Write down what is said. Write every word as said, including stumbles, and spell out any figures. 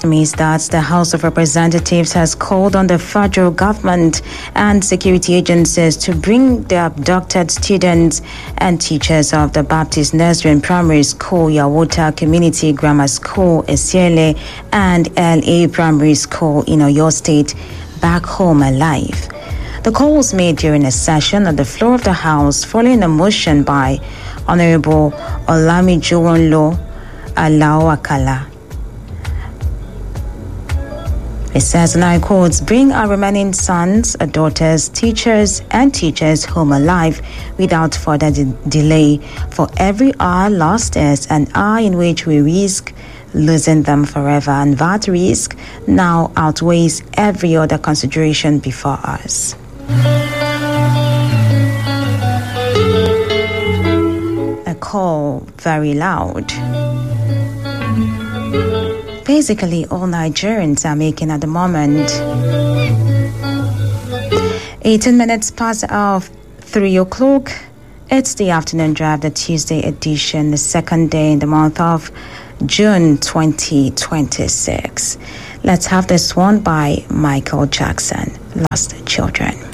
means that the House of Representatives has called on the federal government and security agencies to bring the abducted students and teachers of the Baptist Nursery and Primary School, Yawota Community Grammar School, Esiele, and L A Primary School in Oyo State back home alive. The call was made during a session on the floor of the House following a motion by Honorable Olamijuwonlo Alao Akala. It says, and I quote, bring our remaining sons, daughters, teachers, and teachers home alive without further de- delay. For every hour lost is an hour in which we risk losing them forever, and that risk now outweighs every other consideration before us. A call very loud. Basically, all Nigerians are making at the moment. eighteen minutes past of three o'clock. It's the afternoon drive, the Tuesday edition, the second day in the month of June twenty twenty-six. Let's have this one by Michael Jackson, Lost Children.